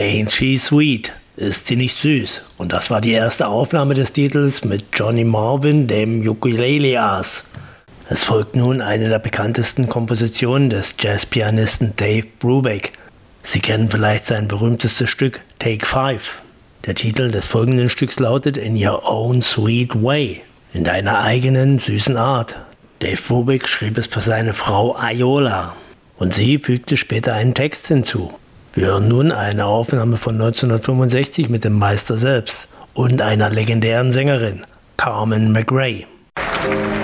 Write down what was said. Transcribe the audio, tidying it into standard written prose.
Ain't She Sweet? Ist sie nicht süß? Und das war die erste Aufnahme des Titels mit Johnny Marvin, dem Ukulele-Ass. Es folgt nun eine der bekanntesten Kompositionen des Jazzpianisten Dave Brubeck. Sie kennen vielleicht sein berühmtestes Stück Take 5. Der Titel des folgenden Stücks lautet In Your Own Sweet Way, in deiner eigenen süßen Art. Dave Brubeck schrieb es für seine Frau Ayola und sie fügte später einen Text hinzu. Wir hören nun eine Aufnahme von 1965 mit dem Meister selbst und einer legendären Sängerin, Carmen McRae.